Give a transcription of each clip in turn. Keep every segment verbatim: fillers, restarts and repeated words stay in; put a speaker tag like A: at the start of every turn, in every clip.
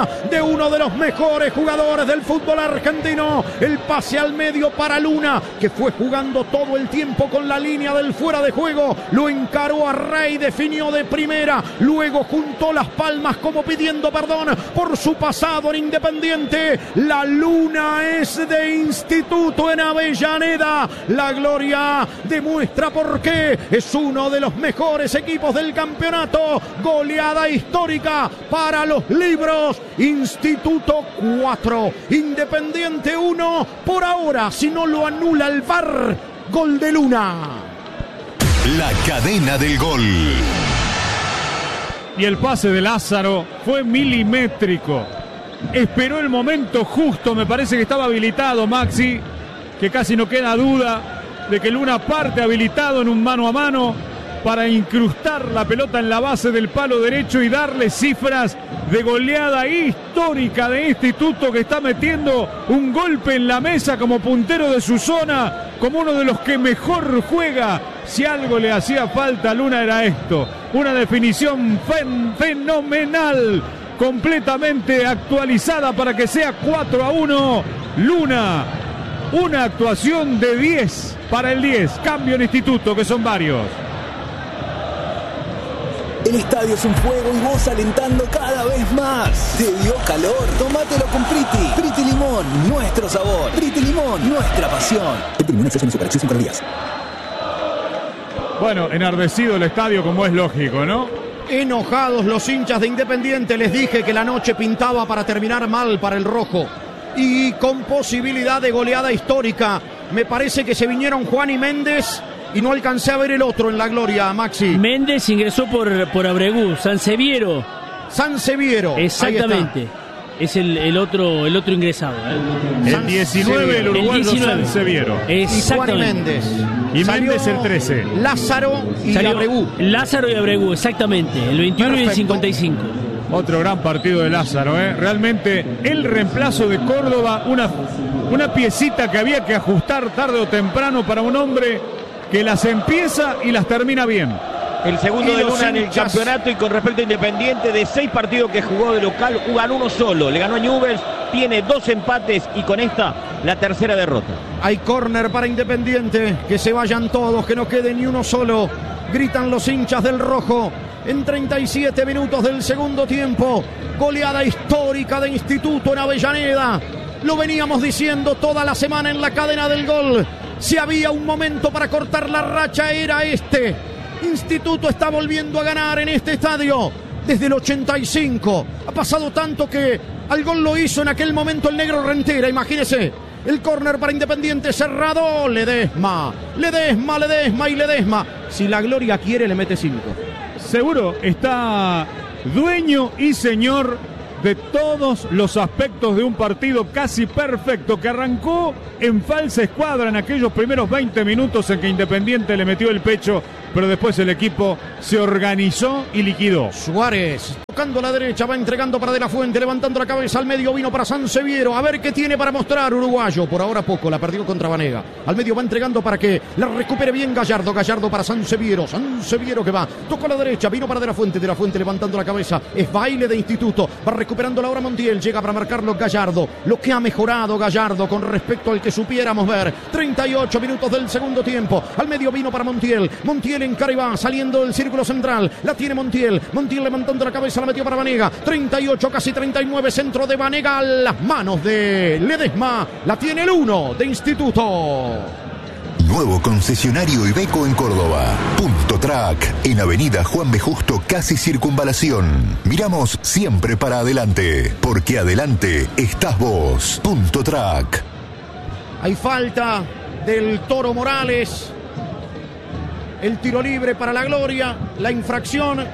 A: Luna, de uno de los mejores jugadores del fútbol argentino. El pase al medio para Luna, que fue jugando todo el tiempo con la línea del fuera de juego. Lo encaró a Rey, definió de primera. Luego juntó las palmas como pidiendo perdón por su pasado en Independiente. La Luna es de Instituto en Avellaneda. La Gloria demuestra por qué es uno de los mejores equipos del campeonato. Goleada histórica para los libros. Instituto cuatro, Independiente uno. Por ahora, si no lo anula el V A R, gol de Luna.
B: La cadena del gol.
C: Y el pase de Lázaro fue milimétrico. Esperó el momento justo, me parece que estaba habilitado Maxi, que casi no queda duda de que Luna parte habilitado en un mano a mano para incrustar la pelota en la base del palo derecho y darle cifras de goleada histórica de Instituto, que está metiendo un golpe en la mesa como puntero de su zona, como uno de los que mejor juega. Si algo le hacía falta a Luna era esto, una definición fen- fenomenal, completamente actualizada para que sea cuatro a uno. Luna, una actuación de diez para el diez, cambio en Instituto, que son varios.
D: El estadio es un fuego y vos alentando cada vez más. ¿Te dio calor? Tómatelo con Priti. Priti Limón, nuestro sabor. Priti Limón, nuestra pasión. Priti Limón, exceso en azúcar, exceso en calorías.
C: Bueno, enardecido el estadio, como es lógico, ¿no?
A: Enojados los hinchas de Independiente. Les dije que la noche pintaba para terminar mal para el rojo. Y con posibilidad de goleada histórica. Me parece que se vinieron Juan y Méndez y no alcancé a ver el otro en la Gloria, Maxi.
E: Méndez ingresó por, por Abregú, Sanseviero.
A: Sanseviero.
E: Exactamente. Es el, el otro el otro ingresado. ¿eh?
C: El diecinueve, el uruguayo Sanseviero.
A: Y Juan y Méndez.
C: Y
A: Salió
C: Méndez el trece.
A: Lázaro y
E: Salió
A: Abregú.
E: Lázaro y Abregú, exactamente. El veintiuno Perfecto. Y el cincuenta y cinco.
C: Otro gran partido de Lázaro, ¿eh? Realmente el reemplazo de Córdoba, una, una piecita que había que ajustar tarde o temprano para un hombre que las empieza y las termina bien.
F: El segundo
A: Y
F: de
A: los
F: Luna en el
A: hinchas.
F: campeonato, y con respecto a Independiente, de seis partidos que jugó de local, ganó uno solo. Le ganó a Newell's, tiene dos empates y con esta la tercera derrota.
A: Hay córner para Independiente. Que se vayan todos, que no quede ni uno solo. Gritan los hinchas del rojo. En treinta y siete minutos del segundo tiempo. Goleada histórica de Instituto en Avellaneda. Lo veníamos diciendo toda la semana en la cadena del gol. Si había un momento para cortar la racha, era este. Instituto está volviendo a ganar en este estadio desde el ochenta y cinco. Ha pasado tanto que al gol lo hizo en aquel momento el negro Rentera, imagínese. El córner para Independiente cerrado. Ledesma, Ledesma, Ledesma y Ledesma. Si la Gloria quiere, le mete cinco.
C: Seguro está dueño y señor de todos los aspectos de un partido casi perfecto que arrancó en falsa escuadra en aquellos primeros veinte minutos en que Independiente le metió el pecho, pero después el equipo se organizó y liquidó.
A: Suárez tocando a la derecha, va entregando para De la Fuente, levantando la cabeza al medio, vino para Sanseviero, a ver qué tiene para mostrar uruguayo. Por ahora poco, la perdió contra Vanega. Al medio va entregando para que la recupere bien Gallardo, Gallardo para Sanseviero, Sanseviero que va, tocó a la derecha, vino para De la Fuente, De la Fuente levantando la cabeza, es baile de Instituto, va recuperando la hora Montiel, llega para marcarlo Gallardo, lo que ha mejorado Gallardo con respecto al que supiéramos ver. Treinta y ocho minutos del segundo tiempo, al medio vino para Montiel, Montiel en Caribá, saliendo del círculo central, la tiene Montiel, Montiel levantando la cabeza, la metió para Vanega, treinta y ocho, casi treinta y nueve, centro de Vanega a las manos de Ledesma, la tiene el uno de Instituto.
B: Nuevo concesionario Iveco en Córdoba. Punto Track, en Avenida Juan B. Justo, casi Circunvalación. Miramos siempre para adelante, porque adelante estás vos. Punto Track.
A: Hay falta del Toro Morales. El tiro libre para la Gloria, la infracción.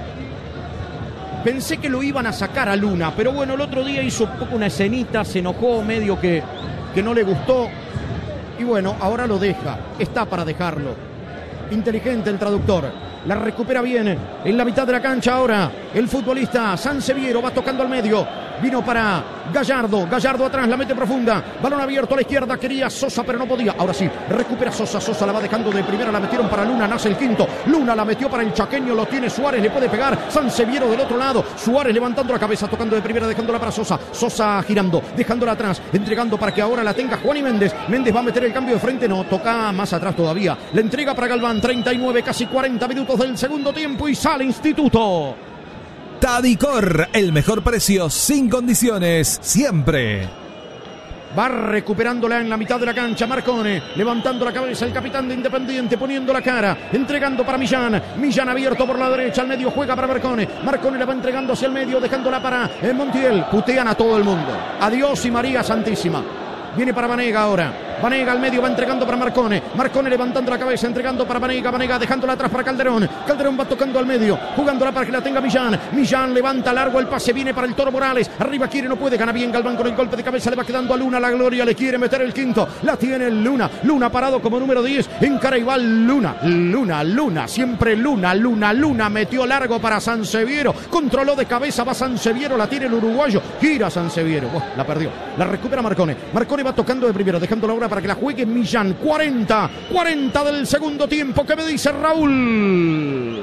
A: Pensé que lo iban a sacar a Luna, pero bueno, el otro día hizo un poco una escenita, se enojó, medio que, que no le gustó. Y bueno, ahora lo deja, está para dejarlo. Inteligente el traductor, la recupera bien en la mitad de la cancha ahora. El futbolista Sanseviero va tocando al medio, Vino para Gallardo. Gallardo atrás, la mete profunda. Balón abierto a la izquierda. Quería Sosa, pero no podía. Ahora sí, recupera Sosa. Sosa la va dejando de primera. La metieron para Luna. Nace el quinto. Luna la metió para el chaqueño. Lo tiene Suárez. Le puede pegar. Sanseviero del otro lado. Suárez levantando la cabeza. Tocando de primera. Dejándola para Sosa. Sosa girando. Dejándola atrás. Entregando para que ahora la tenga Juan y Méndez. Méndez va a meter el cambio de frente. No, toca más atrás todavía. La entrega para Galván. treinta y nueve, casi cuarenta minutos del segundo tiempo. Y sale Instituto.
G: Tadicor, el mejor precio sin condiciones, siempre.
A: Va recuperándola en la mitad de la cancha Marcone, levantando la cabeza el capitán de Independiente, poniendo la cara, entregando para Millán. Millán abierto por la derecha, al medio juega para Marcone. Marcone la va entregando hacia el medio, dejándola para eh, Montiel. Putean a todo el mundo. Adiós y María Santísima. Viene para Vanega ahora. Vanega al medio va entregando para Marcone. Marcone levantando la cabeza, entregando para Vanega. Vanega dejándola atrás para Calderón. Calderón va tocando al medio, jugándola para que la tenga Millán. Millán levanta largo el pase, viene para el Toro Morales. Arriba quiere, no puede, gana bien Galván con el golpe de cabeza. Le va quedando a Luna, la gloria, le quiere meter el quinto. La tiene Luna. Luna parado como número diez. Encara igual Luna. Luna, Luna, siempre Luna, Luna, Luna. Metió largo para Sanseviero. Controló de cabeza, va Sanseviero, la tiene el uruguayo. Gira Sanseviero. Oh, la perdió. La recupera Marcone. Marcone va tocando de primero, dejándola ahora para que la juegue Millán. cuarenta, cuarenta del segundo tiempo. ¿Qué me dice Raúl?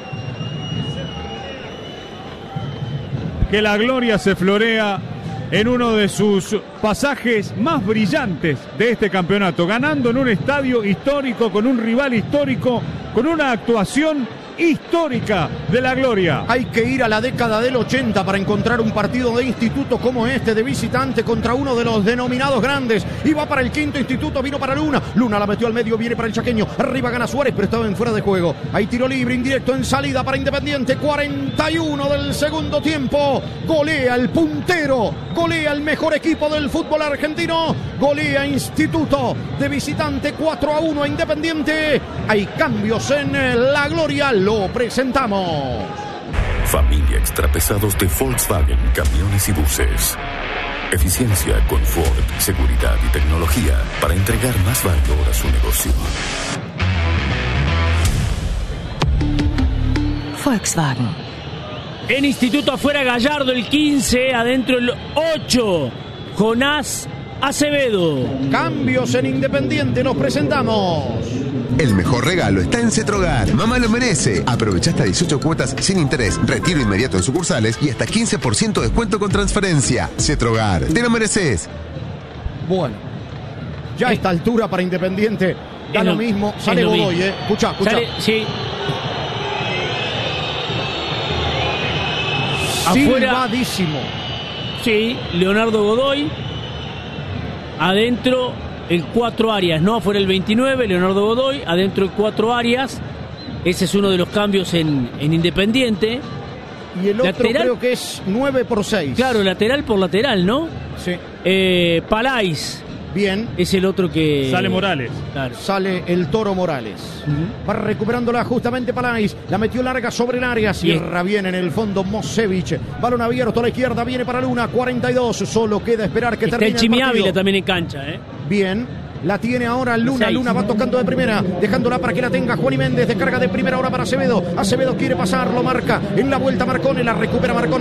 C: Que la gloria se florea en uno de sus pasajes más brillantes de este campeonato, ganando en un estadio histórico, con un rival histórico, con una actuación histórica de la gloria.
A: Hay que ir a la década del ochenta para encontrar un partido de Instituto como este, de visitante contra uno de los denominados grandes. Y va para el quinto Instituto, vino para Luna. Luna la metió al medio, viene para el chaqueño. Arriba gana Suárez, pero estaba en fuera de juego. Hay tiro libre, indirecto en salida para Independiente. cuarenta y uno del segundo tiempo. Golea el puntero, golea el mejor equipo del fútbol argentino. Golea Instituto de visitante cuatro a uno a Independiente. Hay cambios en la gloria. Lo presentamos.
B: Familia Extrapesados de Volkswagen, camiones y buses. Eficiencia, confort, seguridad y tecnología para entregar más valor a su negocio.
H: Volkswagen.
E: En Instituto afuera Gallardo el quince, adentro el ocho. Jonás Acevedo.
A: Cambios en Independiente, los presentamos.
I: El mejor regalo está en Cetrogar. Mamá lo merece. Aprovecha hasta dieciocho cuotas sin interés, retiro inmediato en sucursales y hasta quince por ciento de descuento con transferencia. Cetrogar, te lo mereces.
A: Bueno, ya a esta altura para Independiente da
E: Es
A: lo
E: lo-
A: mismo.
E: es
A: Sale
E: lo
A: Godoy,
E: mismo.
A: eh. Escuchá, escuchá.
E: Sale- sí.
A: Silbadísimo.
E: Sí, Leonardo Godoy. Adentro el cuatro Arias, no afuera el veintinueve, Leonardo Godoy. Adentro el cuatro Arias. Ese es uno de los cambios en, en Independiente.
A: Y el otro
E: Lateral.
A: creo que es nueve por seis.
E: Claro, lateral por lateral, ¿no?
A: Sí.
E: Eh, Palais
A: Bien.
E: es el otro que...
C: Sale Morales.
E: Claro.
A: Sale el Toro Morales.
E: Ujú.
A: Va recuperándola justamente Palais. La metió larga sobre el área. Cierra bien en el fondo Mosevich. Balón abierto a la izquierda. Viene para Luna. cuarenta y dos. Solo queda esperar que
E: Está
A: termine
E: el Chimi
A: el partido.
E: Ávila también en cancha, ¿eh?
A: Bien. La tiene ahora Luna.
E: Seis.
A: Luna va tocando de primera. Dejándola para que la tenga Juan y Méndez. Descarga de primera ahora para Acevedo. Acevedo quiere pasar. Lo marca. En la vuelta Marcone. La recupera Marcone.